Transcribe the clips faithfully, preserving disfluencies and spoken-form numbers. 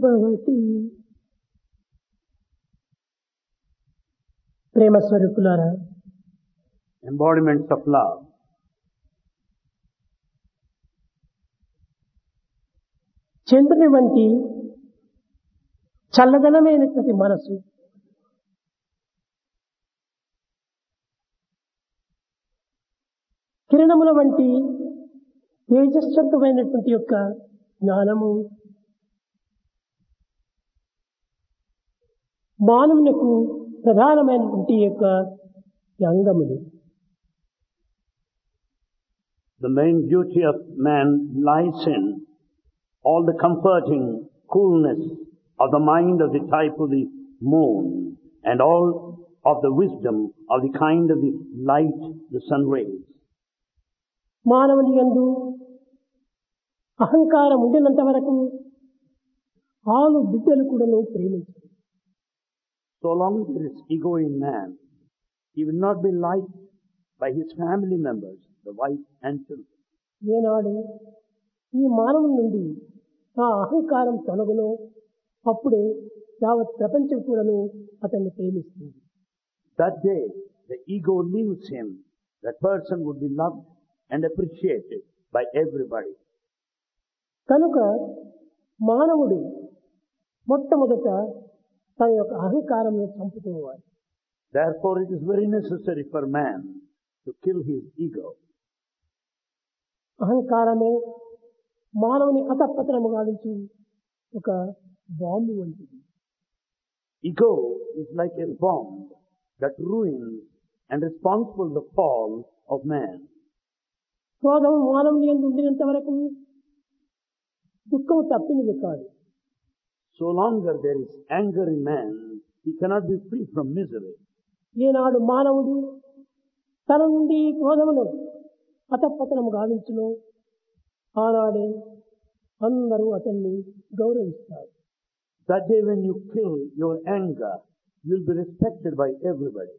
భవతి. ప్రేమ స్వరూపులారా, embodiments of love. చంద్రుని వంటి చల్లదనమైనటువంటి మనసు, కిరణముల వంటి తేజస్వంతమైనటువంటి యొక్క జ్ఞానము మానవునకు ప్రధానమైనటువంటి యొక్క అంగములు. The main duty of man lies in all the comforting coolness of the mind of the type of the moon and all of the wisdom of the kind of the light the sun rays. మానవుని యందు అహంకారం ఉండినంత వరకు ఆలు బిడ్డలు కూడాను ప్రేమించరు. So long there is ego in man, he will not be liked by his family members, the wife and children. ఏనాడు ఈ మానవుని నుండి ఆ అహంకారం తొలగునో అప్పుడే యావత్ ప్రపంచం కూడాను అతన్ని ప్రేమిస్తుంది. That day the ego leaves him, that person would be loved and appreciated by everybody. కనుక మానవుడు మొట్టమొదట తన యొక్క అహంకారం చంపుకోవాలి. Therefore it is very necessary for man to kill his ego. అహంకారమే మానవుని అతపతనము గావించి ఒక బాంబు వంటిది. Ego is like a bomb that ruins and responsible for the fall of man. క్రోధం మానవుని యందు ఉండినంత వరకు దుఃఖం తప్పినది కాదు. So longer there is anger in man, he cannot be free from misery. ఈనాడు మానవుడు తన నుండి క్రోధమును అతపతనము గావించును, ఆనాడే అందరూ అతన్ని గౌరవిస్తారు. That day when you kill your anger, you will be respected by everybody.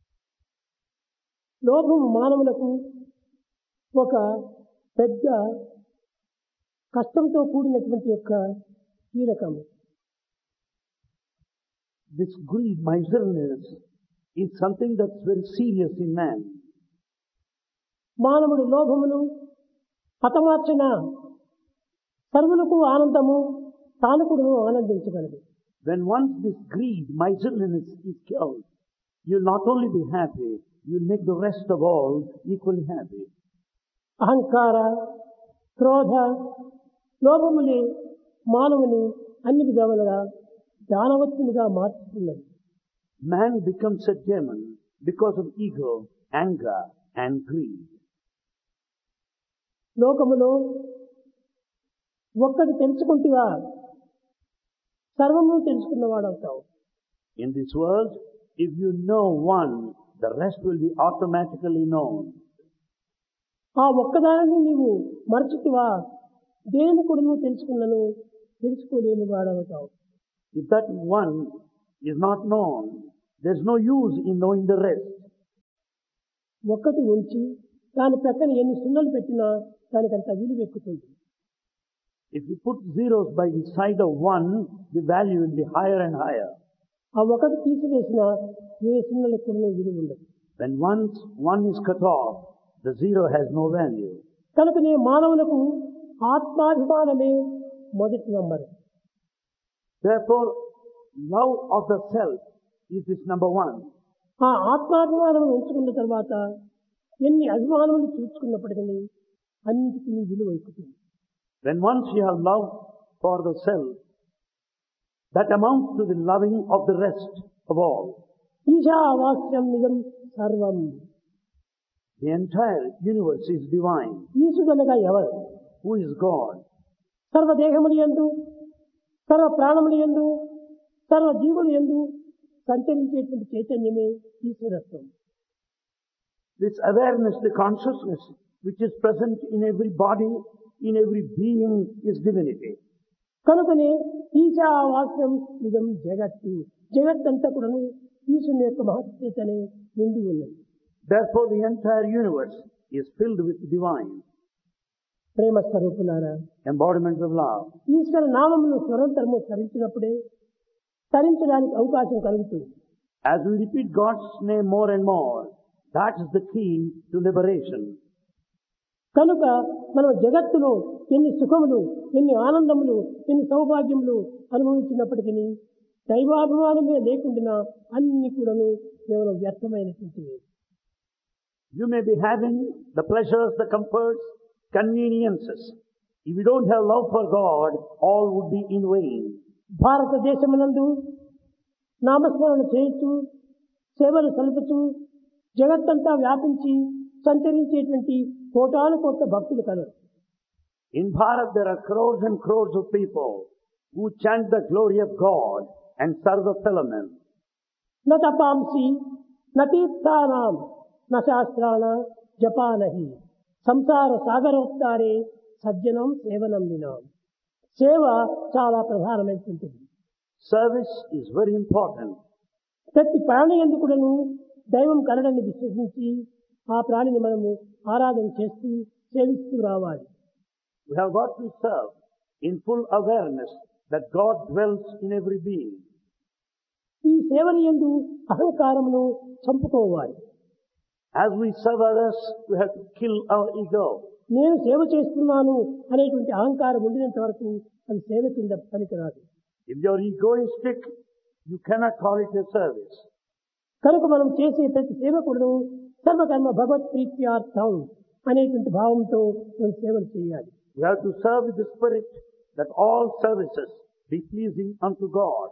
లోభం మానవులకు ఒక పెద్ద కష్టంతో కూడినటువంటి యొక్క కీలకము. This greed, miserliness, is something that's very serious in man. మానవుడు లోభమును హతమార్చిన సర్వులకు ఆనందము, తాను కూడా ఆనందించగలదు. When once this greed, miserliness is killed, you'll not only be happy, you'll make the rest of all equally happy. అహంకార, క్రోధ, లోభములే మానవుని అన్ని విధాలుగా దానవత్తునిగా మార్చుతున్నది. Man becomes a demon because of ego, anger and greed. లోకములో ఒక్కటి తెలుసుకుంటేవా సర్వము తెలుసుకున్నవాడవుతావు. In this world, if you know one, the rest will be automatically known. ఆ ఒక్కదానిని నీవు మరచితివా దేని కూడా నువ్వు తెలుసుకున్నాను తెలుసుకోలేని వాడవుతావు. If that one is not known, there's no use in knowing the rest. ఒక్కటి ఉంచి దాని ప్రక్కన ఎన్ని సున్నలు పెట్టినా దానికంత విలువ ఎక్కుతుంది. If you put zeros by the side of one, the value will be higher and higher. ఆ ఒకటి తీసివేసిన ఏ సున్నలకు కూడా విలువ ఉండదు. When once one is cut off, the zero has no value. కనుకనే మానవులకు ఆత్మాభిమానమే మొదటి number. Therefore, love of the self is this number one. ఆ ఆత్మాభిమానం ఉంచుకున్న తర్వాత ఎన్ని అభిమానములు చూసుకున్నప్పటికీ అన్నిటికీ విలువ ఎక్కుతుంది. When once you have love for the self, that amounts to the loving of the rest of all. ఈశావాస్యం నిజం సర్వం. The entire universe is divine. ఈశుడనగా ఎవరు? Who is God? సర్వదేహములు యందు, సర్వ ప్రాణములు యందు, సర్వ జీవులు యందు సంచరించేటువంటి చైతన్యమే ఈశ్వరత్వం. This awareness, the consciousness which is present in every body, in every being is divinity. కనుకనే ఈశావాస్యం నిజం జగత్తు. జగత్తంతా కూడాను ఈశ్వరుని యొక్క మహత్యతనే నిండి ఉన్నది. Therefore the entire universe is filled with divine. ప్రేమ స్వరూపులారా, embodiments of love. ఈశ్వర నామమును స్వరంతరము స్మరించినప్పుడే తరించడానికి అవకాశం కలుగుతుంది. As we repeat God's name more and more, that is the key to liberation. కనుక మనం జగత్తులో ఎన్ని సుఖములు, ఎన్ని ఆనందములు, ఎన్ని సౌభాగ్యములు అనుభవించినప్పటికీ దైవాభిమానమే లేకుండా అన్ని కూడాను కేవలం వ్యర్థమైనటువంటివి. You may be having the pleasures, the comforts, conveniences. If you don't have love for God, all would be in vain. భారతదేశమునందు నామస్మరణ చేయుచు సేవలు సలుపుతూ జగత్తంతా వ్యాపించి సంచరించేటువంటి కోటాను కోట్ల భక్తులు colour. In Bharat there are crores and crores of people who chant the glory of God and serve the fellow men. న తపాంసి న తీర్థానాం న శాస్త్రాణ జపానహి సంసార సాగరోత్తారే సజ్జనం సేవనం వినాం. సేవ చాలా ప్రధానమైనటువంటిది. Service is very important. ప్రతి ప్రాణి ఎందుకును దైవం కలడని విశ్వసించి ఆ ప్రాణిని మనము ఆరాధన చేస్తూ సేవిస్తూ రావాలి. We have got to serve in full awareness that God dwells in every being. ఈ సేవని యందు అహంకారమును చంపుకోవాలి. As we serve others, we have to kill our ego. నేను సేవ చేస్తున్నాను అనేటువంటి అహంకారం ఉండినంత వరకు అది సేవ కింద పనికిరాదు. If you are egoistic, you cannot call it a service. కనుక మనం చేసే ప్రతి సేవ కూడా సర్వకర్మ భగవత్ ప్రీత్యార్థం అనేటువంటి భావంతో మనం సేవలు చేయాలి. We have to serve with the spirit that all services be pleasing unto God.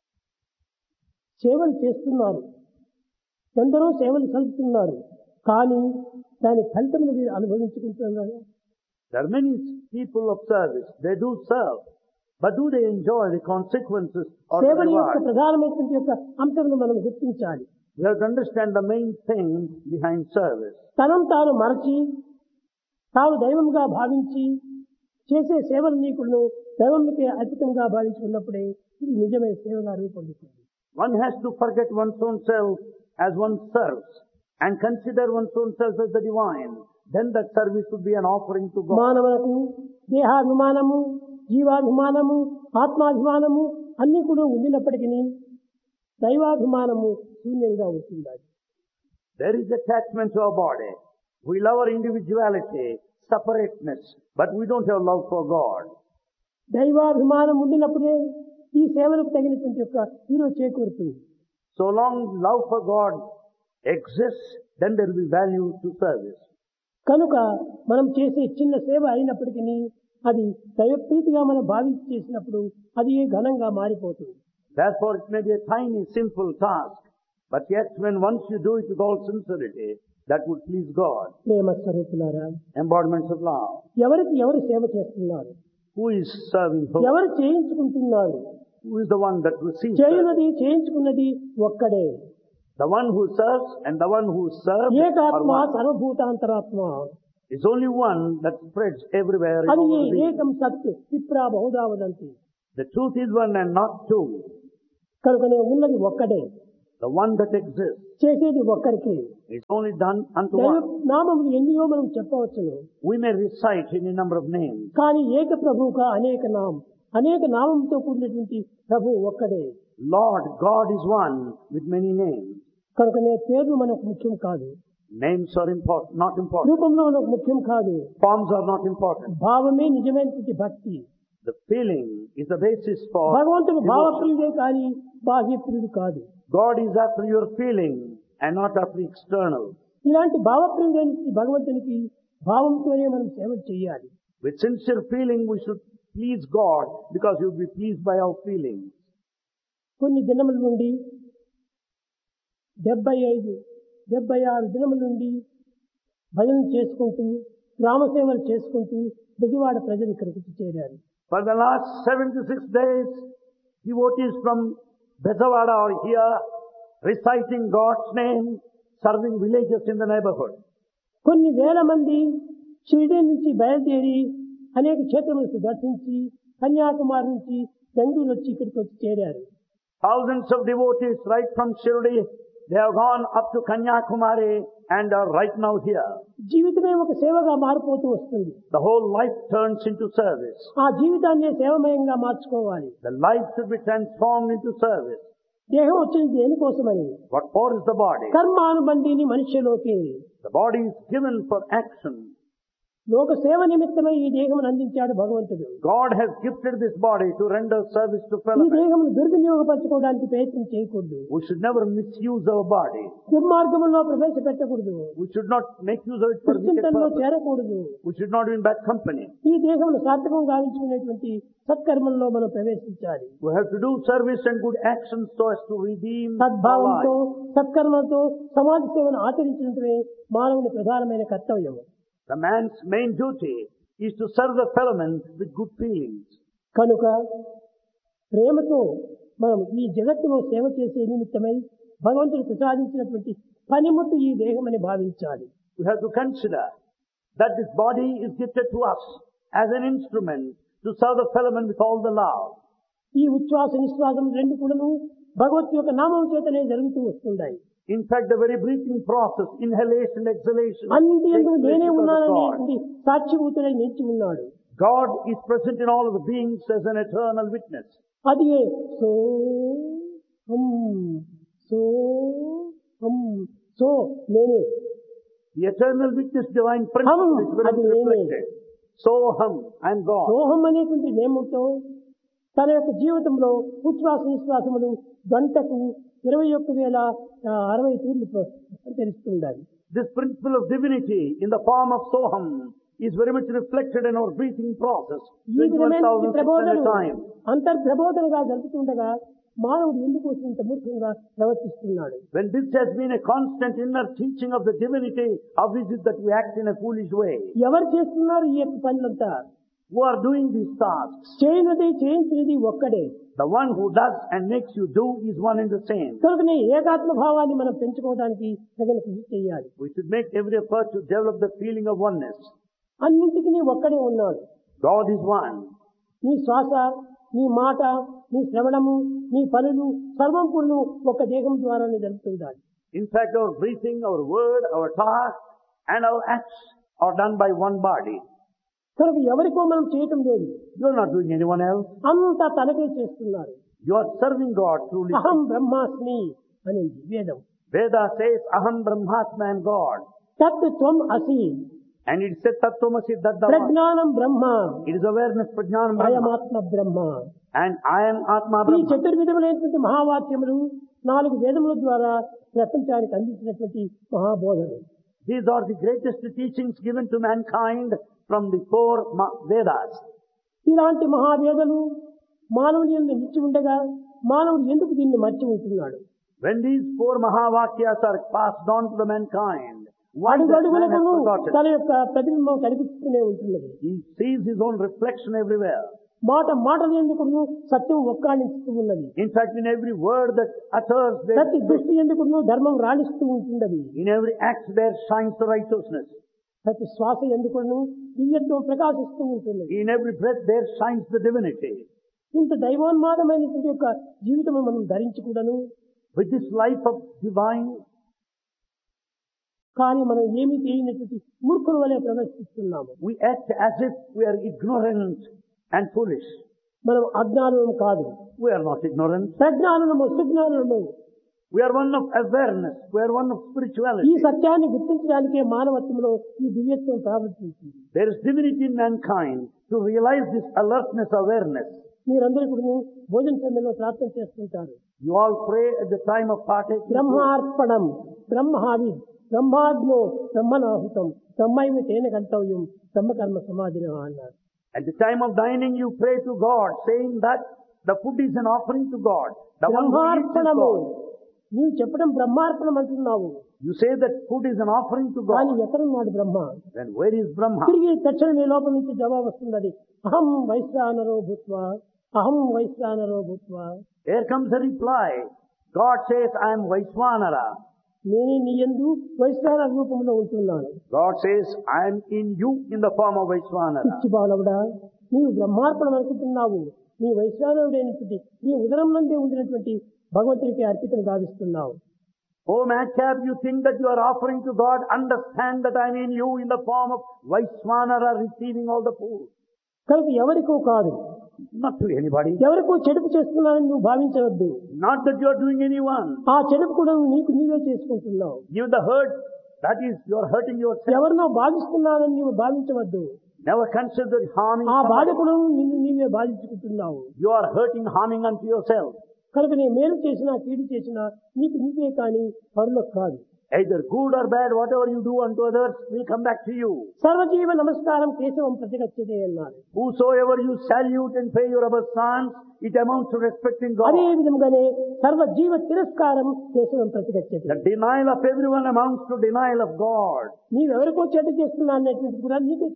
సేవలు చేస్తున్నారు, ఎందరో సేవలు సలుపుతున్నారు, కానీ దాని ఫలితమును మీరు అనుభవించుకుంటున్నారు. There are many people of service. They do serve. But do they enjoy the consequences or the సేవల యొక్క reward? ప్రధానమైనటువంటి యొక్క అంశమును మనం గుర్తించాలి. We have to understand the main thing behind service. తనం తాను మరచి తాను దైవంగా భావించి చేసే సేవలు నీకును దైవంకే అతీతంగా భావించుకున్నప్పుడే ఇది నిజమైన సేవగా రూపొందుతుంది. One has to forget one's own self as one serves and consider one's own self as the divine. Then that service would be an offering to God. మానవులకు దేహాభిమానము, జీవాభిమానము, ఆత్మాభిమానము అన్ని కూడా ఉండినప్పటికీ దైవాభిమానము శూన్యంగా ఉంటుంది. There is attachment to our body. We love our individuality, separateness, but we don't have love for God. దైవాభిమానం ఉండినప్పుడే ఈ సేవలకు తగినటువంటి యొక్క విలువ చేకూరుతుంది. So long love for God exists, then there will be value to service. కనుక మనం చేసే చిన్న సేవ అయినప్పటికీ అది దైవప్రీతిగా మనం భావించి చేసినప్పుడు అది ఘనంగా మారిపోతుంది. Therefore it may be a tiny, simple task, but yet when once you do it with all sincerity, that would please God. ప్రేమ స్వరూపులారా, Embodiments of love. ఎవరికి ఎవరు సేవ చేస్తున్నారు, Who is serving whom? ఎవరు చేయించుకుంటున్నారు? Who is the one that receives? చేయునది చేయించుకున్నది ఒక్కడే. The one who serves and the one who serves are ఏకాత్మ one. సర్వభూతాంతరాత్మ. It's only one that spreads everywhere. in అది all the beings. ఏకం సత్ విప్రా Bahuda వదంతి. The truth is one and not two. కనుకనే ఉన్నది ఒక్కడే, The one that exists. చేసేది ఒక్కరికి. It's only done unto దైవ one. నామములు ఎన్నియో మనం చెప్పవచ్చును, We may recite any number of names. కానీ ఏక ప్రభువుగా అనేక నామం, అనేక నామంతో కూడినటువంటి ప్రభు ఒక్కడే. Lord God is one with many names. కనుకనే పేర్లు మనకు ముఖ్యం కాదు, Names are important, not important. రూపంలో మనకు ముఖ్యం కాదు, Forms are not important. భావమే నిజమైనటువంటి భక్తి. The feeling is the basis for భగవంతుడు devotion. భావప్రియుడే కానీ బాహ్యప్రియుడు కాదు. God is after your feeling and not after external. ఇలాంటి భావప్రియుడైన భగవంతునికి భావంతోనే మనం సేవ చేయాలి. With sincere feeling we should please God because He will be pleased by our feelings. కొన్ని దినముల నుండి డెబ్బై ఐదు డెబ్బై ఆరు దినముల నుండి భజన చేసుకుంటూ గ్రామ సేవలు చేసుకుంటూ బెజవాడ ప్రజలు ఇక్కడికి చేరారు. For the last seventy-six days, devotees from Bezawada are here reciting God's name, serving villages in the neighborhood. కొన్ని వేల మంది షిరిడీ నుంచి బయలుదేరి అనేక క్షేత్రములను దర్శించి కన్యాకుమారి నుంచి బెంగళూరు వచ్చి ఇక్కడికి వచ్చి చేరారు. Thousands of devotees right from Shirdi, They have gone up to Kanyakumari and are right now here. జీవితమే ఒక సేవగా మారిపోతూ వస్తుంది. The whole life turns into service. ఆ జీవితాన్ని సేవమయంగా మార్చుకోవాలి. The life should be transformed into service. దేహం వచ్చింది దేనికోసమని? What for is the body? కర్మానుబంధిని మనిషిలోకి. The body is given for action. లోక సేవ నిమిత్తమై ఈ దేహమును అందించాడు భగవంతుడు. God has gifted this body to render service to fellow ఈ men. దేహమును దుర్వినియోగపరచుకోవడానికి ప్రయత్నం చేయకూడదు. We should never misuse our body. దుర్మార్గంలో ప్రవేశపెట్టకూడదు. We should not make use of it for wicked దుశ్చింతనలో purpose. చేరకూడదు. We should not be in bad company. ఈ దేహమును సార్థకం గావించుకునేటువంటి సత్కర్మల్లో మనం ప్రవేశించాలి. We have to do service and good actions so as to redeem our సద్భావంతో life. సత్కర్మలతో సమాజ సేవను ఆచరించడమే మానవుని ప్రధానమైన కర్తవ్యం. The man's main duty is to serve the fellow men with good feelings. కనుక ప్రేమతో మనం ఈ జగత్తులో సేవ చేసే నిమిత్తమై భగవంతుడు ప్రసాదించినటువంటి పనిముట్టు ఈ దేహమని భావించాలి. We have to consider that this body is gifted to us as an instrument to serve the fellow men with all the love. ఈ ఉచ్ఛ్వాస నిశ్వాసం రెండు కూడాను భగవత్ యొక్క నామం చేతనే జరుగుతూ వస్తున్నాయి. In fact, the very breathing process, inhalation, exhalation, అన్నింటి takes యందు place నేనే because of ఉన్నాననేటువంటి God. సాక్షిభూతుడై నిలిచి ఉన్నాడు. God is present in all of the beings as an eternal witness. అది సో హం సో హం సో నేనే. The eternal witness, divine principle, is very అది నేనే. reflected. Soham, I am God. సోహం అనేటువంటి నేమంతో తన యొక్క జీవితంలో ఉచ్ఛ్వాస నిశ్వాసములు గంటకు ఇరవై ఒక్క వేల అరవై తూర్లు తెలుస్తూ ఉండాలి. This principle of divinity in the form of Soham is very much reflected in our breathing process. ఈ twenty-one విధమైన thousand six ప్రబోధన hundred times. అంతర్ప్రబోధనగా జరుగుతుండగా మానవుడు ఎందుకు ఇంత మూర్ఖంగా ప్రవర్తిస్తున్నాడు? When this has been a constant inner teaching of the divinity, how is it that we act in a foolish way? ఎవరు చేస్తున్నారు ఈ యొక్క పనులంతా? Who are doing these tasks? చేయనిది చేయించినది ఒక్కడే. The one who does and makes you do is one and the same. కనుకనే ఏకాత్మ భావాన్ని మనం పెంచుకోవడానికి తగిన కృషి చేయాలి. We should make every effort to develop the feeling of oneness. అన్నింటికి నీ ఒక్కడే ఉన్నాడు. God is one. నీ శ్వాస, నీ మాట, నీ శ్రవణము, నీ పనులు సర్వం కూడా ఒక దేహం ద్వారానే జరుగుతుండాలి. In fact, our breathing, our word, our talk, and our acts are done by one body. కనుక ఎవరికో మనం చేయటం లేదు. You are not doing anyone else. అంతా తనకే చేస్తున్నారు. You are serving God truly. అహం బ్రహ్మాస్మి అనేది వేదం. Veda says, Aham Brahmasma, I am God. తత్ త్వం అసి. And it says, Tattvamasi Daddava. ప్రజ్ఞానం బ్రహ్మ. It is awareness, Prajnanam Brahma. అయమాత్మ Brahma. And I am Atma ఈ Brahma. చతుర్విధములైనటువంటి మహావాక్యములు నాలుగు వేదముల ద్వారా ప్రపంచానికి అందించినటువంటి మహాబోధలు. These are the greatest teachings given to mankind from the four Ma- Vedas. ఇలాంటి మహావేదలు మానవుని యందు నిలిచి ఉండగా మానవుడు ఎందుకు దీన్ని మర్చి ఉంటున్నాడు? When these four Mahavakyas are passed on to the mankind, why does man have అడుగడుగునకు forgotten? తన యొక్క ప్రతిబింబం కనిపిస్తూనే ఉంటున్నది. He sees his own reflection everywhere. మాట మాటలు ఎందుకు సత్యం ఒక్కాణిస్తూ ఉన్నది. In fact, in every word that utters, ప్రతి there, దృష్టి ఎందుకు ధర్మం రాణిస్తూ ఉంటున్నది. in every act there shines the righteousness. ప్రతి శ్వాస ఎందుకు దివ్యత్వం ప్రకాశిస్తూ ఉంటుంది. In every breath there shines the divinity. ఇంత దైవోన్మాదమైనటువంటి యొక్క జీవితం మనం ధరించకూడను. With this life of divine, కానీ మనం ఏమీ తెలియనటువంటి మూర్ఖుల వలె ప్రవర్తిస్తున్నాము. we act as if we are ignorant and foolish. మనం అజ్ఞానం కాదు, We are not ignorant. ప్రజ్ఞానము సుజ్ఞానము. We are one of awareness. We are one of ఈ spirituality. సత్యాన్ని గుర్తించడానికే మానవత్వంలో ఈ దివ్యత్వం ప్రావర్తించింది. There is divinity in mankind to realize this alertness, awareness. మీరందరూ ఇప్పుడు భోజన సమయంలో ప్రార్థన చేస్తుంటారు. You all pray at the time of partaking. బ్రహ్మార్పణం, బ్రహ్మహావి, బ్రహ్మాజ్ఞో, బ్రహ్మనాహుతం, బ్రహ్మైవ తేన గంతవ్యం, బ్రహ్మకర్మ సమాధిన అన్నారు. At the time of dining, you pray to God, saying that the food is an offering to God. The one who eats is బ్రహ్మార్పణము. God. నీవు చెప్పడం బ్రహ్మార్పణం అంటున్నావు. You say that food is an offering to కానీ God. ఎక్కడున్నాడు బ్రహ్మ? Then where is Brahma? తిరిగి తక్షణం ఈ లోపల నుంచి జవాబు వస్తున్నది. అహం వైశ్వానరో భూత్వా, అహం వైశ్వానరో భూత్వా. Here comes a reply. God says, I am Vaishwanara. నేనే నీ యందు వైశ్వాన రూపంలో ఉంటున్నాను. God says, I am in you in the form of Vaishwanara. పిచ్చి బాలవుడా, నీవు బ్రహ్మార్పణం అనుకుంటున్నావు. నీ వైశ్వానుడైనటువంటి నీ ఉదరం నందే ఉండినటువంటి భగవంతుడికి అర్పితం గావిస్తున్నావు. Oh madcap, you think that you are offering to God, understand that I am in you in the form of Vaiswanara receiving all the food. కనుక ఎవరికో కాదు, Not to anybody. ఎవరికో చెడుపు చేస్తున్నానని నువ్వు భావించవద్దు. Not that you are doing anyone. ఆ చెడుపు కూడా నీకు నీవే చేసుకుంటున్నావు. Even the hurt, that is, you are hurting yourself. ఎవరినో బాధిస్తున్నానని నువ్వు భావించవద్దు. Never consider harming ఆ బాధ somebody. కూడా నిన్ను నీవే బాధించుకుంటున్నావు. You are hurting, harming unto yourself. కనుక నేను మేలు చేసినా కీడు చేసినా నీకు నీకే కానీ పరులకు కాదు. Either good or bad, whatever you do unto others will come back to you. సర్వజీవ నమస్కారం కేశవం ప్రతిగచ్చతే అన్నారు. Whosoever you salute and pay your obeisance, it amounts to respecting God. అదే విధంగానే సర్వజీవ తిరస్కారం కేశవం ప్రతిగచ్చతే. The denial of everyone amounts to denial of God. నీవెవరికో చెడ్డ చేస్తున్నా అన్నటువంటి కూడా నీకే.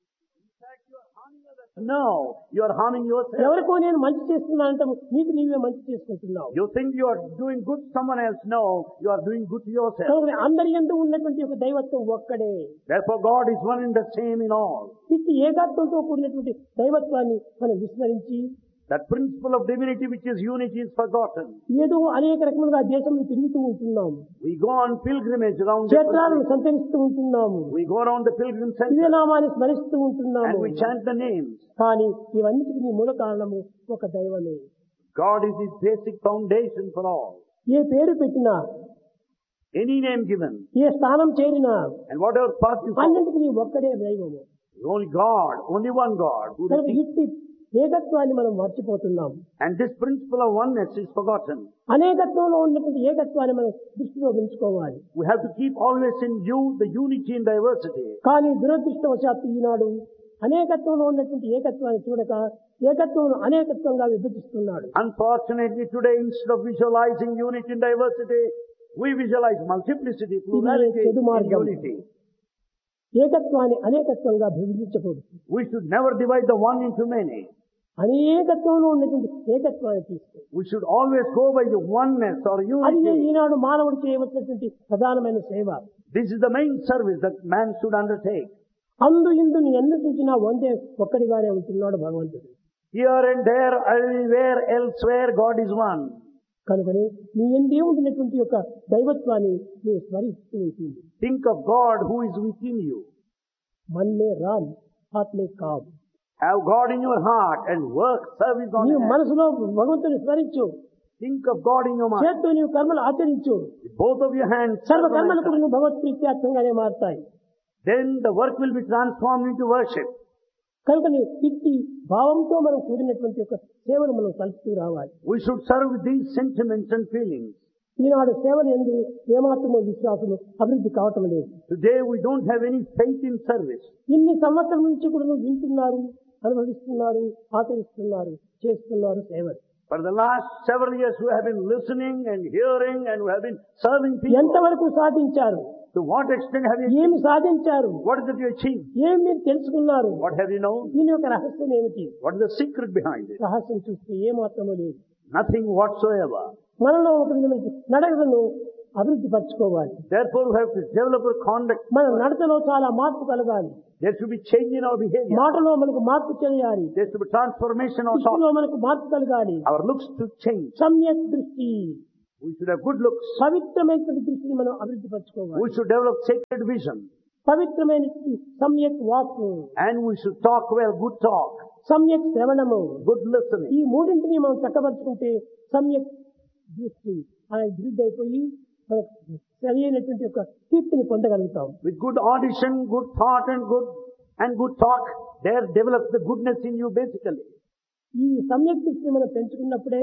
No, you are harming yourself. ఎవరికో నేను మంచి చేస్తున్నా అంటే నీకు నీవే మంచి చేసుకుంటున్నావు. You think you are doing good to someone else. No, you are doing good to yourself. కనుక అందరి యందు ఉన్నటువంటి ఒక దైవత్వం ఒక్కడే. Therefore God is one and the same in all. ఇది ఏకత్వంతో కూడినటువంటి దైవత్వాన్ని మనం విస్మరించి That principle of divinity which is unity is forgotten. ఏదో అనేక రకములుగా దేశంలో తిరుగుతూ ఉంటున్నాము. We go on pilgrimage around the క్షేత్రాలను country. సంచరిస్తూ ఉంటున్నాము. We go around the pilgrim ఇవే center నామాన్ని స్మరిస్తూ ఉంటున్నాము. and we chant the names. కానీ ఇవన్నిటికీ మూల కారణము ఒక దైవమే. God is his basic foundation for all. ఏ పేరు పెట్టినా, Any name given ఏ స్థానం చేరినా and whatever path you follow, అన్నింటికీ ఒక్కడే దైవము. only God, only one God. Who కనుక receives. ఇట్టి ఏకత్వాన్ని మనం మర్చిపోతున్నాం. And this principle of oneness is forgotten. అనేకత్వంలో ఉన్నటువంటి ఏకత్వాన్ని మనం దృష్టిలో ఉంచుకోవాలి. We have to keep always in view the unity in diversity. కానీ దురదృష్టవశాత్తు ఈనాడు అనేకత్వంలో ఉన్నటువంటి ఏకత్వాన్ని చూడక ఏకత్వం అనేకత్వంగా విభజిస్తున్నాడు. Unfortunately today, instead of visualizing unity in diversity, we visualize multiplicity, plurality చెడు in మార్గం. unity. ఏకత్వాన్ని అనేకత్వంగా విభజించకూడదు. We should never divide the one into many. అనేకత్వంలో ఉన్నటువంటి ఏకత్వాన్ని తీసుకో. We should always go by the oneness or అది unity. ఈనాడు మానవుడు చేయవలసినటువంటి ప్రధానమైన సేవ. This is the main service that man should undertake. అందు ఇందు నీ ఎన్ని చూసినా వందే ఒక్కడిగానే ఉంటున్నాడు భగవంతుడు. Here and there, everywhere, elsewhere, God is one. కనుకనే నీ ఎందే ఉంటున్నటువంటి యొక్క దైవత్వాన్ని నీవు స్మరిస్తూ ఉంటుంది. Think of God who is within you. మన్నే రామ్ ఆత్మే com. Have God in your heart and work service on నీవు earth. మనసులో భగవంతుని స్మరించు. Think of God in your mind. చేత్తో నీవు కర్మలు ఆచరించు. With both of your hands, సర్వ serve కర్మలు myself. కూడా నువ్వు భగవత్ ప్రీత్యార్థంగానే మారుతాయి. Then the work will be transformed into worship. కనుక నీ ఇట్టి భావంతో మనం కూడినటువంటి యొక్క సేవను మనం కలుపుతూ రావాలి. We should serve with these sentiments and feelings. ఈనాడు సేవలు ఎందు ఏమాత్రమో విశ్వాసము అభివృద్ధి కావటం లేదు. Today we don't have any faith in service. ఇన్ని సంవత్సరం నుంచి కూడా నువ్వు వింటున్నారు, అనుభవిస్తున్నారు, ఆచరిస్తున్నారు, చేస్తున్నారు సేవలు. For the last several years we have been listening and hearing and we have been serving people. ఎంతవరకు సాధించారు? To what extent have you ఏమి సాధించారు? What is it you achieved? ఏమి మీరు తెలుసుకున్నారు? What have you known? దీని యొక్క రహస్యం ఏమిటి? What is the secret behind it? రహస్యం చూస్తే ఏ మాత్రమూ లేదు. Nothing whatsoever. మనలో ఒక విధమైన నడకను అభివృద్ధి పరచుకోవాలి. Therefore we have to develop our conduct. మన నడతలో చాలా మార్పు కలగాలి. There should be change in our behavior. మాటలో మనకు మార్పు చేయాలి. There should be transformation of thought. దృష్టిలో మనకు మార్పు కలగాలి. Our looks to change. సమ్యక్ దృష్టి, We should have good looks. పవిత్రమైనటువంటి దృష్టిని మనం అభివృద్ధి పరచుకోవాలి. We should develop sacred vision. పవిత్రమైనటువంటి సమ్యక్ వాక్కు, And we should talk well, good talk, సమ్యక్ శ్రవణము, good listening. ఈ మూడింటిని మనం చక్కపరుచుకుంటే సమ్యక్ దృష్టి ఆయన అభివృద్ధి అయిపోయి మనకు సరి అయినటువంటి యొక్క కీర్తిని పొందగలుగుతాం. With good audition, good thought and good and good talk, there develops the goodness in you basically. ఈ సమ్యక్ దృష్టిని మనం పెంచుకున్నప్పుడే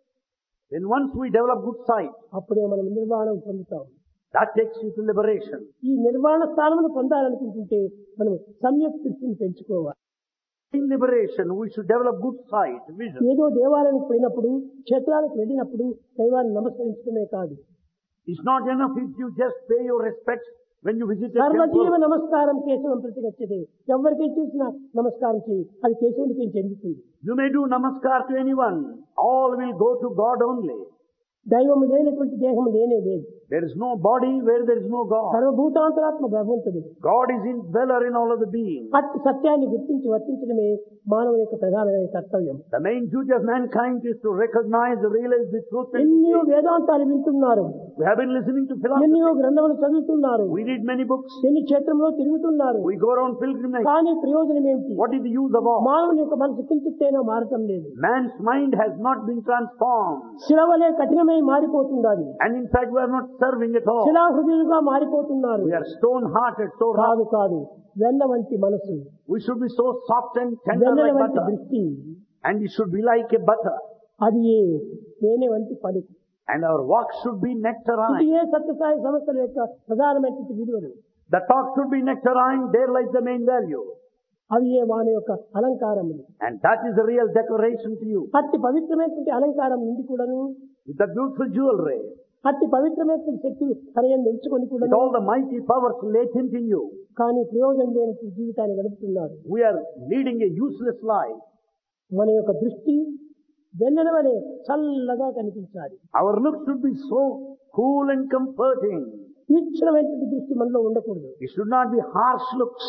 Then once we develop good sight, అప్పుడే మనం నిర్వాణం పొందుతాం. that takes you to liberation. ఈ నిర్వాణ స్థానమును పొందాలనుకుంటుంటే మనం సమ్యక్ దృష్టిని పెంచుకోవాలి. In liberation, we should develop good sight, vision. ఏదో దేవాలయానికి పోయినప్పుడు, క్షేత్రాలకు వెళ్ళినప్పుడు దైవాన్ని నమస్కరించడమే కాదు. It's not enough if you just pay your respects when you visit a సర్వజీవ temple. నమస్కారం కేశవం ప్రతిగచ్చదే. ఎవరికై చూసినా నమస్కారం చేయి, అది కేశవుడికి చెందుతుంది. You may do namaskar to anyone. All will go to God only. దైవము లేనటువంటి దేహము లేనే లేదు. There is no body where there is no God. సర్వభూతాంతరాత్మ భగవంతుడు. God is indweller in all of the beings. అట్టి సత్యాన్ని గుర్తించి వర్తించడమే మానవుని యొక్క ప్రధానమైన కర్తవ్యం. The main duty of mankind is to recognize and realize the truth. ఎన్నో వేదాంతాలు వింటున్నారు. We have been listening to philosophy. ఎన్నో గ్రంథములు చదువుతున్నారు. We read many books. ఎన్ని క్షేత్రంలో తిరుగుతున్నారు. We go around pilgrimage. కానీ ప్రయోజనం ఏమిటి? What is the use of all? మానవుని యొక్క మనసు కించిత్తైనా మారటం లేదు. Man's mind has not been transformed. శిలవలే కఠినమై మారిపోతున్నది. And in fact we are not serving at all. శిలా హృదయులుగా మారిపోతున్నారు. We are stone hearted, so కాదు rough. కాదు వెన్న వంటి మనసు. We should be so soft and tender Vennela like వంటి butter. దృష్టి. And it should be like a butter. అది ఏ తేనె వంటి పలుకు. And our walk should be nectarine. ఇది ఏ సత్యసాయి సంస్థల యొక్క ప్రధానమైన విలువలు. The talk should be nectarine, there lies the main value. అవి ఏ వాని యొక్క అలంకారములు. And that is the real decoration to you. అట్టి పవిత్రమైనటువంటి అలంకారం నుండి కూడాను, With the beautiful jewelry, అట్టి పవిత్రమైనటువంటి శక్తులు తనయందు ఉంచుకొని with కూడాను, all the mighty powers latent in you, కానీ ప్రయోజనం లేని జీవితాన్ని గడుపుతున్నారు. we are leading a useless life. మన యొక్క దృష్టి వెన్నెల వలె చల్లగా కనిపించాలి. Our look should be so cool and comforting. తీక్షణమైనటువంటి దృష్టి మనలో ఉండకూడదు. It should not be harsh looks.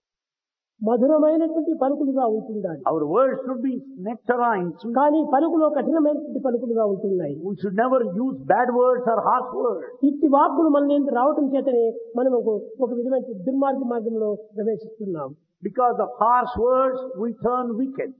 మధురమైనటువంటి పలుకులుగా ఉంటుండాలి. Our words should be nectarine, sweet. కానీ పలుకులో కఠినమైనటువంటి పలుకులుగా ఉంటున్నాయి. We should never use bad words or harsh words. ఇట్టి వాక్కులు మన నుంచి రావటం చేతనే మనం ఒక ఒక విధమైన దుర్మార్గ మార్గంలో ప్రవేశిస్తున్నాం. Because of harsh words, we turn wicked.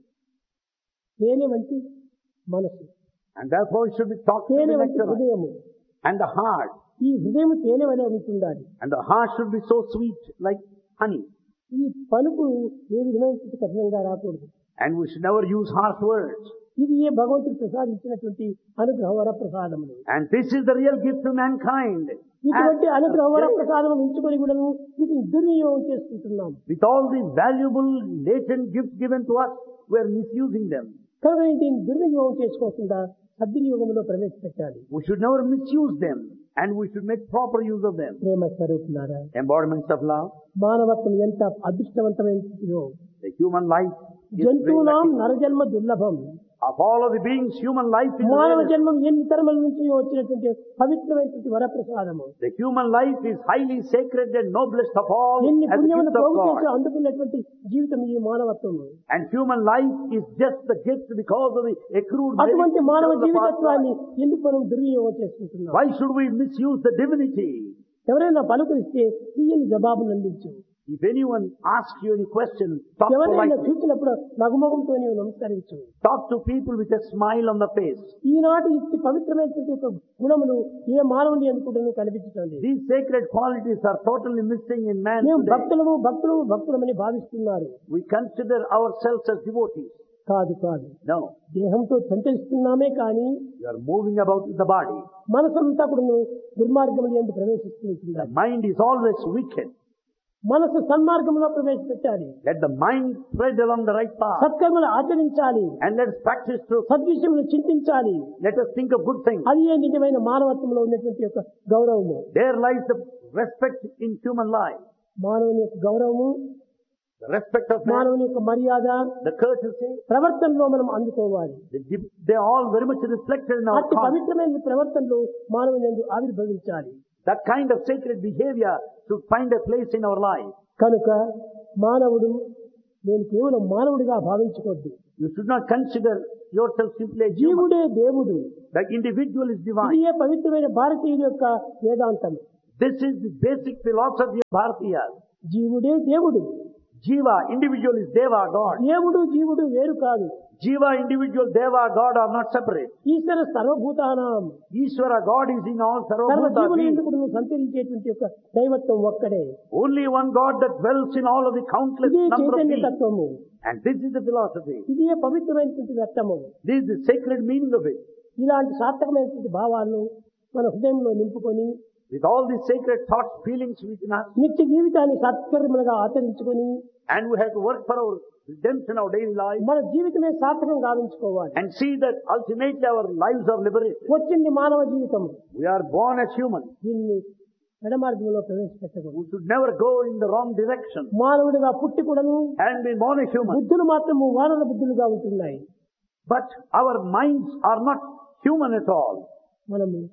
తేనె వంటి మనసు, And therefore it should be talked to తేనె the వంటి nectarine. హృదయము. And the heart. ఈ హృదయం తేనె వలె ఉంటుండాలి. And the heart should be so sweet like honey. ఈ పలుకు ఏ విధమైనటువంటి కఠినంగా రాకూడదు. And we should never use harsh words. ఇది ఏ భగవంతుడు ప్రసాదించినటువంటి అనుగ్రహ వర ప్రసాదములు. And this is the real gift to mankind. ఇటువంటి As- అనుగ్రహ వర ప్రసాదములు ఉంచుకొని కూడా వీటిని దుర్వినియోగం చేసుకుంటున్నాం. With all the valuable latent gifts given to us, we are misusing them. కనుక దీన్ని దుర్వినియోగం చేసుకోకుండా సద్వినియోగంలో ప్రవేశపెట్టాలి. We should never misuse them. And we should make proper use of them. ప్రేమ స్వరూపులారా, Embodiments of love. మానవత్వం ఎంత అదృష్టవంతమైనదో. The human life is జంతువునాం very lucky. నరజన్మ దుర్లభం. Of all of the beings, human life is మానవ rarest. జన్మం ఎన్ని తరముల నుంచి వచ్చినటువంటి పవిత్రమైనటువంటి వరప్రసాదము. The human life is highly sacred and noblest of all ఎన్ని as a పుణ్యములు gift of పోగు చేసి God. అందుకున్నటువంటి జీవితం ఈ మానవత్వము. And human life is just the gift because of the accrued అటువంటి merits మానవ of the past జీవితత్వాన్ని life. ఎందుకు మనం దుర్వినియోగం చేసుకుంటున్నాం? Why should we misuse the divinity? ఎవరైనా పలుకరిస్తే తీయని జవాబులు అందించు. If anyone asks you any question, talk ఎవరైనా politely. చూసినప్పుడు నగుముఖంతో నీవు నమస్కరించు. Talk to people with a smile on the face. ఈనాటి ఇట్టి పవిత్రమైనటువంటి యొక్క గుణములు ఏ మానవుని అనుకుంటూ కనిపించడం లేదు. These sacred qualities are totally missing in man మేము today. భక్తులము భక్తులము భక్తులమని భావిస్తున్నారు. We consider ourselves as devotees. కాదు కాదు No. దేహంతో సంచరిస్తున్నామే కానీ You are moving about with the body. మనసంతా కూడా దుర్మార్గములు ఎందు The ప్రవేశిస్తుంటున్నారు. mind is always wicked. మనసు సన్మార్గంలో ప్రవేశపెట్టాలి. Let the mind tread along the right path. సత్కర్మలు ఆచరించాలి. And let us practice truth. సద్విషయములు చింతించాలి. Let us think of good things. అది ఏ నిజమైన మానవత్వంలో ఉన్నటువంటి యొక్క గౌరవము. There lies the respect in human life. మానవుని యొక్క గౌరవము, The respect of man, మానవుని యొక్క మర్యాద the courtesy, ప్రవర్తనలో మనం అందుకోవాలి. they, they are all very much reflected in our అట్టి conduct. పవిత్రమైన ప్రవర్తనలో మానవుని యందు ఆవిర్భవించాలి. That kind of sacred behavior should find a place in our life. కనుక మానవుడు నేను కేవలం మానవుడిగా భావించకూడదు. You should not consider yourself simply a human. జీవుడే దేవుడు. The individual is ఇది divine. ఏ పవిత్రమైన భారతీయుల యొక్క వేదాంతం. This is the basic philosophy of Bharatiya. జీవుడే దేవుడు. Jiva, individual is Deva, God. దేవుడు జీవుడు వేరు కాదు. Jiva, individual, Deva, God are not separate. ఈశ్వర సర్వభూతానాం. Ishvara, God is in all సర్వ Sarvabhuta జీవులు beings. ఎందుకు నువ్వు సంచరించేటువంటి యొక్క దైవత్వం ఒక్కడే. Only one God that dwells in all of the countless ఇది number of చైతన్య beings. తత్వము. And this is the philosophy. ఇది ఏ పవిత్రమైనటువంటి అర్థము. This is the sacred meaning of it. ఇలాంటి సార్థకమైనటువంటి భావాలను మన హృదయంలో నింపుకొని With all these sacred thoughts, feelings within us, నిత్య జీవితాన్ని సత్కర్మలుగా ఆచరించుకొని and we have to work for our redemption, our daily life, మన జీవితమే సార్థకం గావించుకోవాలి. and see that ultimately our lives are liberated. వచ్చింది మానవ జీవితం. We are born as humans. దీన్ని ఎడమార్గంలో ప్రవేశపెట్టకూడదు. We should never go in the wrong direction. మానవుడిగా పుట్టి కూడాను And be born as human. బుద్ధులు మాత్రము వానర బుద్ధులుగా ఉంటున్నాయి. But our minds are not human at all. మనము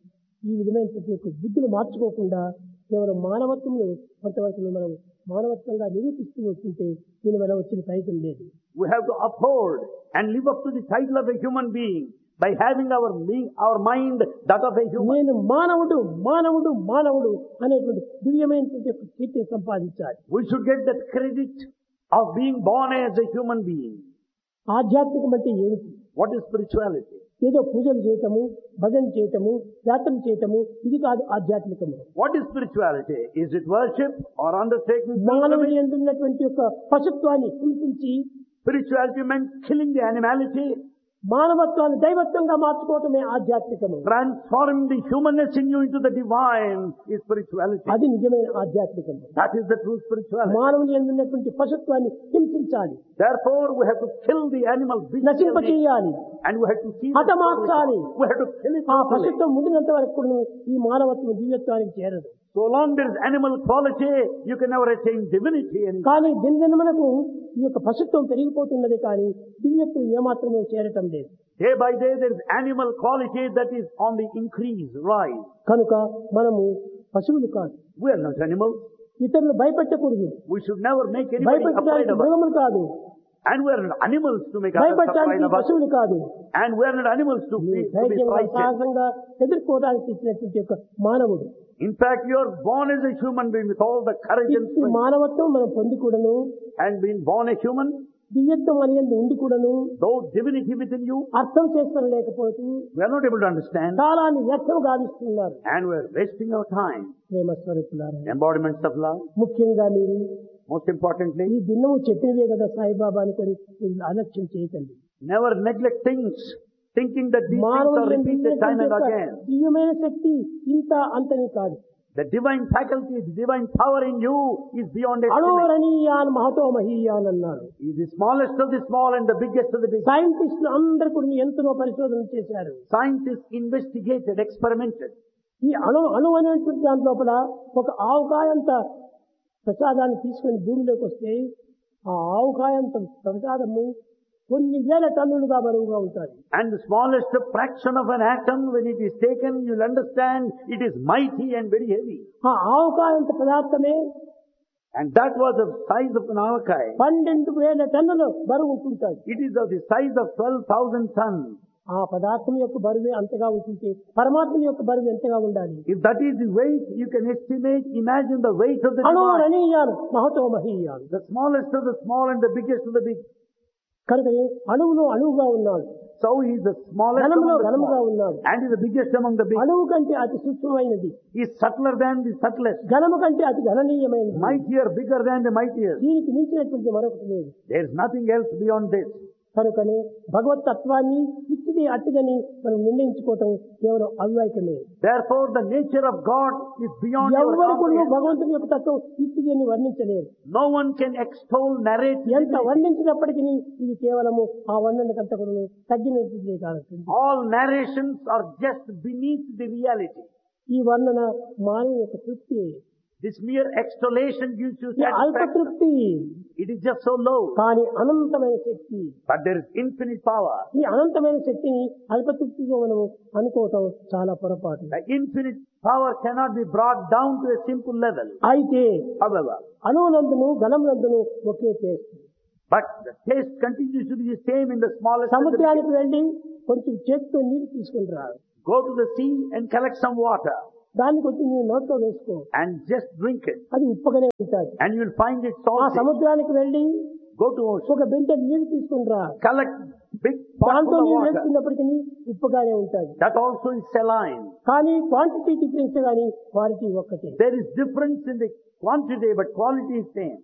ఈ విధమైనటువంటి యొక్క బుద్ధులు మార్చుకోకుండా కేవలం మానవత్వంలో కొంతవరకు మనం మానవత్వంగా నిరూపిస్తూ వస్తుంటే దీని వల్ల వచ్చిన ఫలితం లేదు. We have to uphold and live up to the title of a human being by having our me- our mind that of a human. నేను మానవుడు మానవుడు మానవుడు అనేటువంటి దివ్యమైనటువంటి యొక్క కీర్తిని సంపాదించాలి. We should get that credit of being born as a human being. ఆధ్యాత్మికం అంటే ఏమిటి? What is spirituality? ఏదో పూజలు చేయటము, భజన చేయటము, యాత్రలు చేయటము, ఇది కాదు ఆధ్యాత్మికము. What is spirituality? Is it worship or undertaking? మానవుని యందు ఉన్నటువంటి యొక్క పశుత్వాన్ని హింసించి Spirituality meant killing the animality, మానవత్వాన్ని దైవత్వంగా మార్చుకోవటమే ఆధ్యాత్మికము. transforming the humanness in you into the divine is spirituality. అది నిజమైన ఆధ్యాత్మికము. That is the true spirituality. మానవుని యందు ఉన్నటువంటి పశుత్వాన్ని హింసించాలి, Therefore, we have to kill the animal bestiality, నశింపచేయాలి, and we have to see the హతమార్చాలి. we have to kill it ఆ totally. పశుత్వం ముండినంత వరకు ఈ మానవత్వం దివ్యత్వానికి చేరదు. So long there is animal quality, you can never attain divinity. And కానీ దినదినమునకు ఈ యొక్క పశుత్వం పెరిగిపోతున్నది కానీ దివ్యత్వం ఏమాత్రమూ చేరటం లేదు. day by day there is animal quality that is on the increase, rise. కనుక మనము పశువులు కాదు, We are not animals. ఇతరులు భయపెట్టకూడదు, We should never make anybody afraid భయపెట్టడానికి of us. మృగములు కాదు, And we are not animals to make others afraid భయపెట్టడానికి of us. పశువులు కాదు. And we are not animals to be, to be ధైర్యంగా frightened. సాహసంగా ఎదుర్కోవడానికి ఇచ్చినటువంటి యొక్క మానవుడు. In fact, you are born as a human being with all the courage and ఈ strength. మానవత్వం మనం పొంది కూడాను, And being born a human, దివ్యత్వం అనేది ఉండి కూడాను though divinity within you, అర్థం చేసుకోలేకపోతూ we are not able to understand. కాలాన్ని వ్యర్థం గావిస్తున్నారు. And we are wasting our time. ప్రేమ స్వరూపులారా, Embodiments of love. ముఖ్యంగా మీరు Most importantly, ఈ దినము చెప్పినవే కదా సాయిబాబా అనుకొని మీరు అలక్ష్యం చేయకండి. never neglect things, thinking that these things మానవుని are యందు repeated time and ఉన్నటువంటి again. యొక్క దివ్యమైన శక్తి ఇంత అంతని కాదు. The divine faculty, the divine power in you is beyond estimate. అణోరణీయాన్ Mahato మహీయాన్ అన్నారు. He is the smallest of the small and the biggest of the big. సైంటిస్టులు అందరూ కూడా ఎంతో పరిశోధన చేశారు. Scientists investigated, experimented. ఈ అణు అణు అనేటువంటి దాని లోపల ఒక ఆవుకాయంత ప్రసాదాన్ని తీసుకుని భూమిలోకి వస్తే ఆ ఆవుకాయంత ప్రసాదము కొన్ని వేల టన్నులుగా బరువుగా ఉంటుంది. And the smallest fraction of an atom, when it is taken, you'll understand it is mighty and very heavy. ఆ ఆవుకాయంత పదార్థమే And that was the size of an avocado. పన్నెండు వేల టన్నులు బరువు ఉంటుంటాయి. It is of the size of twelve thousand tons. ఆ పదార్థం యొక్క బరువే అంతగా ఉంటుంటే పరమాత్మ యొక్క బరువు ఎంతగా ఉండాలి? If that is the weight, you can estimate, imagine the weight of the divine. అణోరణీయాన్ Mahato మహీయాన్. The smallest of the small and the biggest of the big. కనుక అణువులో అణువుగా ఉన్నాడు, So he is the smallest ఘనములో among the ఘనముగా small, ఉన్నాడు. and is the biggest among the big. అణువు కంటే అతి సూక్ష్మమైనది, He is subtler than the subtlest, ఘనము కంటే అతి గణనీయమైనది. mightier, bigger than the mightiest. దీనికి మించినటువంటి మరొకటి లేదు. There is nothing else beyond this. కనుకనే భగవత్ తత్వాన్ని ఇట్టిది అట్టిదని మనం నిర్ణయించుకోవటం కేవలం అవివేకమే. Therefore, the nature of God is beyond your ఎవరు కూడా comprehension. భగవంతుని యొక్క తత్వం ఇట్టిది అని వర్ణించలేరు. No one can extol, narrate. ఎంత వర్ణించినప్పటికీ ఇది కేవలము ఆ వర్ణనకంత కూడా తగ్గినట్టు కాదు. All narrations are just beneath the reality. ఈ వర్ణన మానవ యొక్క తృప్తి, This mere extolation gives you ఈ అల్ప satisfaction. తృప్తి, It is just so low. కానీ అనంతమైన శక్తి. But there is infinite power. ఈ అనంతమైన శక్తిని అల్పతృప్తిగా మనం అనుకోవటం చాలా పొరపాటు. The infinite power cannot be brought down to a simple level. అయితే However, అణువునందును ఘనమునందును okay taste. but the taste continues to be the same in the smallest. and the సముద్రానికి biggest. వెళ్ళి కొంచెం చేతితో నీరు తీసుకుని రా, Go to the sea and collect some water దాన్ని కొంచెం నీవు నోట్లో వేసుకో, and just drink it. అది ఉప్పగానే ఉంటుంది. And you will find it ఆ salty. సముద్రానికి వెళ్ళి Go to ocean. ఒక బిందె నీరు తీసుకుని రా, Collect big pot దాంట్లో full of నీరు water. వేసుకున్నప్పటికీ ఉప్పుగానే ఉంటుంది. That also is saline. కానీ క్వాంటిటీ డిఫరెన్స్ కానీ క్వాలిటీ ఒక్కటే. There is difference in the quantity, but quality is same.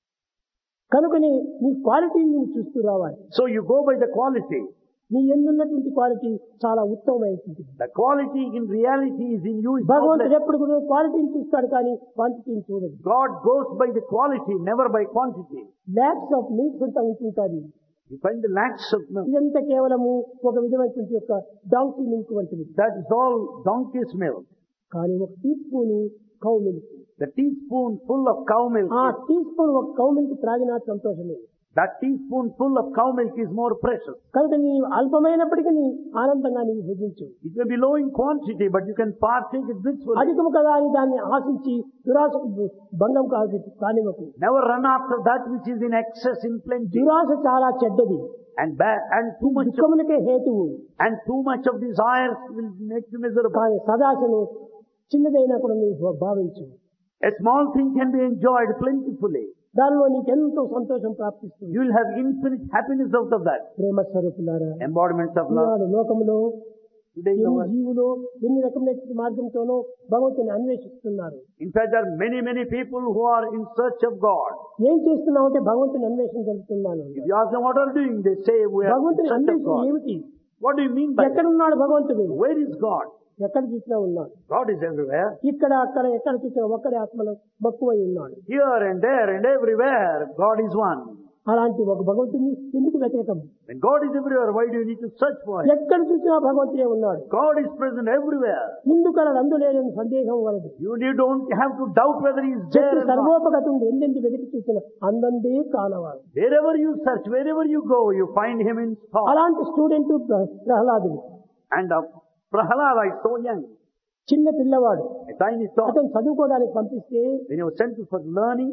కనుకని నీ క్వాలిటీని నువ్వు చూస్తూ రావాలి. So you go by the quality. నీ ఎందున్నటువంటి క్వాలిటీ చాలా ఉత్తమమైనటువంటి. The quality in reality is in you. Is భగవంతుడు not ఎప్పుడు కూడా క్వాలిటీని చూస్తాడు కానీ క్వాంటిటీని చూడదు. God goes by the quality, never by quantity. Lakhs of milk అంతా ఉంటుంటుంది. You find the lakhs of milk. ఇదంతా కేవలము ఒక విధమైనటువంటి యొక్క డాంకీ మిల్క్ వంటిది. That is all donkey's milk. కానీ ఒక tea spoon cow milk, The teaspoon full of cow milk. ఆ టీ స్పూన్ ఒక కౌ మిల్క్ త్రాగినా సంతోషమే. That teaspoonful of cow milk is more precious. కనుక నీ అల్పమైనప్పటికీ నీ ఆనందంగా నీవు భుజించు. It may be low in quantity, but you can partake it blissfully. అధికము కదా అని దాన్ని ఆశించి దురాశకు భంగం కాదు కానివ్వకు. Never run after that which is in excess in plenty. దురాశ చాలా చెడ్డది. And bad, and too much of, దుఃఖమునకే హేతువు. and too much of desires will make you miserable. కానీ సదాశను చిన్నదైనా కూడా నీవు భావించు. A small thing can be enjoyed plentifully. దానిలో నీకు ఎంతో సంతోషం ప్రాప్తిస్తుంది. You will have infinite happiness out of that. ప్రేమ స్వరూపులారా, Embodiments of love. ఈనాడు లోకములో Today in the ఎన్ని world. జీవులు ఎన్ని రకమైన మార్గంతోనో భగవంతుని అన్వేషిస్తున్నారు. In fact, there are many, many people who are in search of God. ఏం చేస్తున్నావు అంటే భగవంతుని అన్వేషణ జరుగుతున్నాను. If you ask them what are you doing, they say we are in భగవంతుని search of అన్వేషణ God. ఏమిటి? What do you mean by that? ఎక్కడున్నాడు భగవంతుడు? Where is God? ఎక్కడ చూసినా ఉన్నాడు. God is everywhere. ఇక్కడ అక్కడ ఎక్కడ చూసినా ఒక్కడే ఆత్మలో మక్కువై ఉన్నాడు. Here and there and everywhere, God is one. అలాంటి ఒక భగవంతుని ఎందుకు వెతకటం? When God is everywhere, why do you need to search for Him? ఎక్కడ చూసినా భగవంతుడే ఉన్నాడు. God is present everywhere. ఇందుకు అలా అందులేని సందేహం వలదు. You need- don't have to doubt whether He is there చెట్టు or not. సర్వోపగతుండి ఎందెందు వెతికి చూసిన అందందే కానవాడు. Wherever you search, wherever you go, you find Him in thought. అలాంటి స్టూడెంట్ ప్రహ్లాదుడు. And uh, Prahalada is so young, చిన్న పిల్లవాడు. a tiny thought. అతను చదువుకోవడానికి పంపిస్తే When he was sent for learning,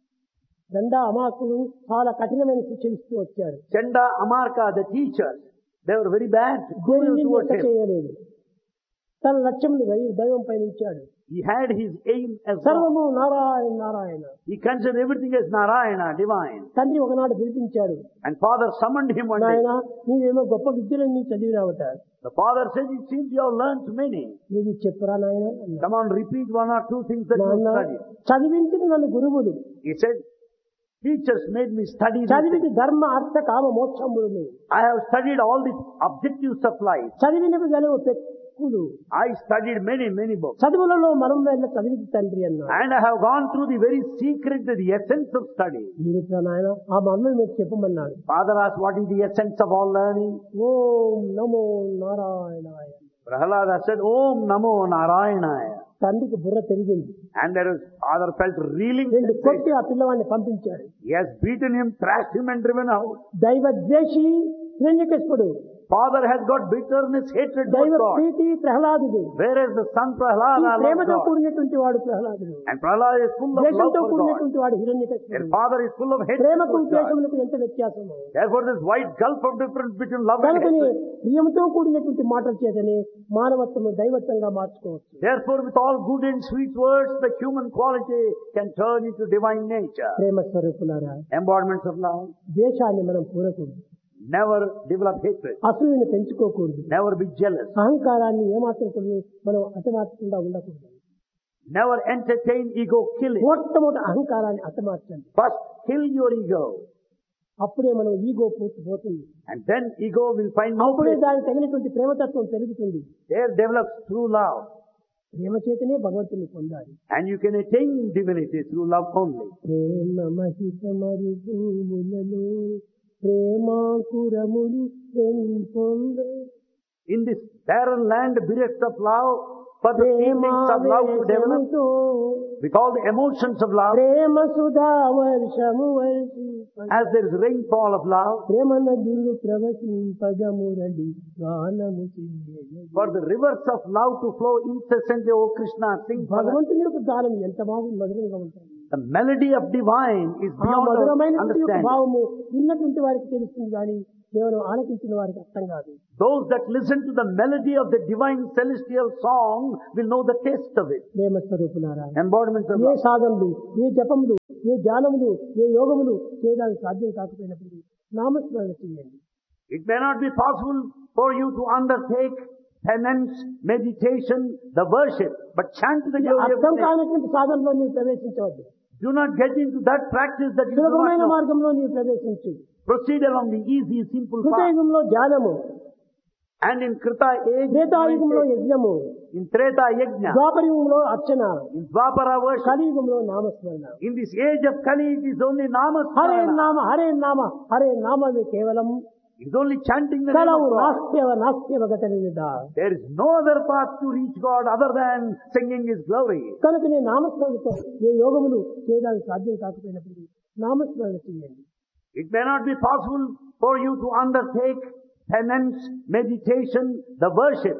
రెండా అమాకులు చాలా కఠినమైన శిక్షలు ఇస్తూ వచ్చారు. Chanda, Amarka, the teachers, they were very bad, cruel దేనిని towards లెక్క him. చేయలేదు. తన లక్ష్యమును దైవం పైన ఉంచాడు. He had his aim as God. సర్వము Narayana Narayana. He considered everything as Narayana, divine. తండ్రి ఒకనాడు పిలిపించాడు. And father summoned him one day. నాయన నీవేమో గొప్ప విద్యలను నీ చదివినావట. The father said, it seems you have learnt many. ఇది చెప్పురా నాయన అన్నాడు. Come on, repeat one or two things that you have నాన్న studied. చదివించిన నన్ను గురువులు. He said, teachers made me study this. చదివింది ధర్మ అర్థ కామ మోక్షములు. I have studied all the objectives of life. చదివినవి గలవు పెక్కులు. I studied many, many books. చదువులలో మనం వెళ్ళ చదివింది తండ్రి అన్నాడు. And I have gone through the very secret, the essence of study. ఏమిట్రా నాయన ఆ మమ్మల్ని మీకు చెప్పమన్నాడు. Father asked, what is the essence of all learning? ఓం నమో నారాయణాయ. Prahalada said, Om Namo Narayanaya. తండ్రికి బుర్ర తిరిగింది. And there was, father felt reeling. రెండు కొట్టి ఆ పిల్లవాడిని పంపించాడు. He has beaten him, thrashed him and driven out. దైవ ద్వేషి హిరణ్యకశిపుడు. Father has got bitterness, hatred దైవ towards God. ప్రీతి ప్రహ్లాదుడు. Whereas the son ఈ Prahalada loves ప్రేమతో God. కూడినటువంటి వాడు ప్రహ్లాదుడు. And Prahalada is full of love ద్వేషంతో for God. కూడినటువంటి వాడు And హిరణ్యకశిపుడు. father is full of hatred ప్రేమకు towards God. ద్వేషములకు ఎంత వ్యత్యాసము. Therefore this wide gulf of difference between love and కనుకని hatred. ప్రియముతో కూడినటువంటి మాటల చేతనే మానవత్వము దైవత్వంగా మార్చుకోవచ్చు. Therefore with all good and sweet words, the human quality can turn into divine nature. ప్రేమ స్వరూపులారా, Embodiments of love. ద్వేషాన్ని మనం పూరకూడదు. Never develop hatred. అసూయను పెంచుకోకూడదు. Never be jealous. అహంకారాన్ని ఏమాత్రం కూడా మనం అతమార్చకుండా ఉండకూడదు. Never entertain ego, kill it. మొట్టమొదటి అహంకారాన్ని అతమార్చండి. First kill your ego. అప్పుడే మనం ఈగో పూర్తి పోతుంది. And then ego will find no అప్పుడే place. దానికి తగినటువంటి ప్రేమతత్వం పెరుగుతుంది. There develops true love. ప్రేమ చేతనే భగవంతుని పొందాలి. And you can attain divinity through love only. Prema Mahitha మరుభూములలో ప్రేమాకురములు పెంపొంద. In this barren land bereft of love, for the feelings of love to develop, with all the emotions of love, ప్రేమ సుధా వర్షము వర్షింప. as there is rainfall of love, ప్రేమ నదులు ప్రవహింపగమురడి గానము చెయ్యగా. for the rivers of love to flow incessantly, O Krishna, sing for us. భగవంతుని యొక్క గానం ఎంత బాగుంది, మధురంగా ఉంటుంది. The melody of divine is ఆ beyond our మధురమైనటువంటి యొక్క understanding. భావము విన్నటువంటి వారికి తెలుస్తుంది కానీ కేవలం ఆలకించిన వారికి అర్థం కాదు. Those that listen to the melody of the divine celestial song will know the taste of it. ప్రేమ స్వరూపులారా, Embodiments of ఏ love. సాధనలు, ఏ జపములు, ఏ ధ్యానములు, ఏ యోగములు చేయడానికి సాధ్యం కాకపోయినప్పుడు నామస్మరణ చేయండి. It may not be possible for you to undertake penance, meditation, the worship, but chant the glory of అర్థం the name. కానటువంటి సాధనలో నీవు ప్రవేశించవద్దు. Do not get into that practice that you do not సులభమైన know. మార్గంలో నీవు ప్రవేశించు. Proceed along the easy, simple path. కృతయుగంలో ధ్యానము, And in Krita age, త్రేతాయుగంలో యజ్ఞము, in Treta Yajna, ద్వాపరయుగంలో Archana, in Dwapara worship, కలియుగంలో నామస్మరణ. in this age of Kali, it is only Hare Namasmarana. నామ హరే నామ హరే నామమే కేవలం. It is only chanting the name కలవు of God. నాస్త్యవ నాస్త్యవ గతనిదా. There is no other path to reach God other than singing His glory. కనుక నేను నామస్మరణతో ఏ యోగములు చేయడానికి సాధ్యం కాకపోయినప్పుడు నామస్మరణ చేయండి. It may not be possible for you to undertake penance, meditation, the worship